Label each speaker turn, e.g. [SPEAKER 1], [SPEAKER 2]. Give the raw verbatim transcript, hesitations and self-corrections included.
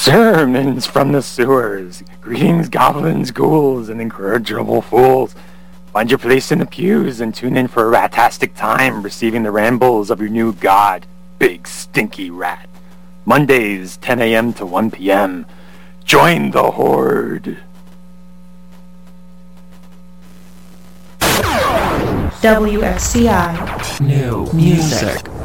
[SPEAKER 1] Sermons from the sewers. Greetings, goblins, ghouls, and incorrigible fools. Find your place in the pews and tune in for a ratastic time receiving the rambles of your new god, Big Stinky Rat. Mondays, ten a.m. to one p.m. Join the horde.
[SPEAKER 2] W X C I.
[SPEAKER 3] New music.